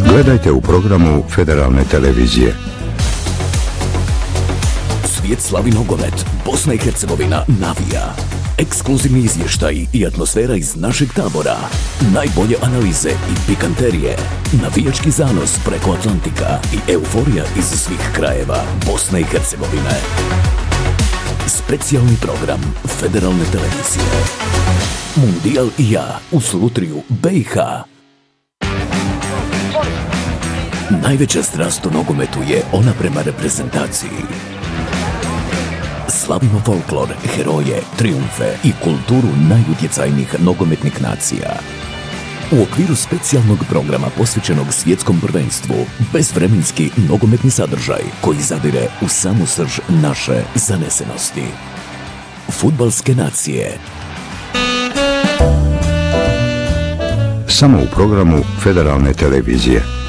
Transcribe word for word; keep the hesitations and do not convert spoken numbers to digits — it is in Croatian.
Gledajte u programu Federalne televizije. Svijet slavi nogomet, Bosna i Hercegovina navija. Ekskluzivni izvještaj i atmosfera iz našeg tabora. Najbolje analize i pikanterije. Navijački zanos preko Atlantika i euforija iz svih krajeva Bosne i Hercegovine. Specijalni program Federalne televizije. Mundijal i ja u Slutriju, B i H. Najveća strast u nogometu je ona prema reprezentaciji. Slavimo folklor, heroje, triumfe i kulturu najutjecajnijih nogometnih nacija. U okviru specijalnog programa posvećenog svjetskom prvenstvu, bezvremenski nogometni sadržaj koji zadire u samu srž naše zanesenosti. Fudbalske nacije. Samo u programu Federalne televizije.